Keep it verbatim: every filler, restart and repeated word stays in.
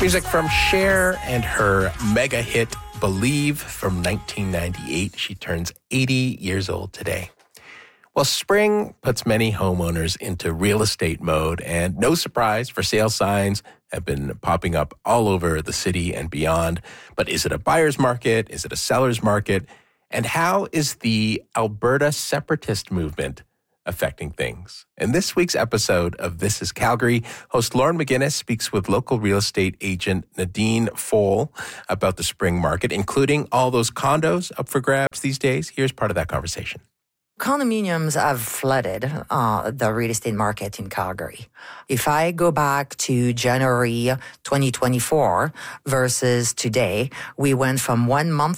Music from Cher and her mega hit Believe from nineteen ninety-eight. She turns eighty years old today. Well, spring puts many homeowners into real estate mode, and no surprise, for sale signs have been popping up all over the city and beyond. But is it a buyer's market? Is it a seller's market? And how is the Alberta separatist movement affecting things? In this week's episode of This is Calgary, host Lauren McGinnis speaks with local real estate agent Nadine Foll about the spring market, including all those condos up for grabs these days. Here's part of that conversation. Condominiums have flooded uh, the real estate market in Calgary. If I go back to January twenty twenty-four versus today, we went from one month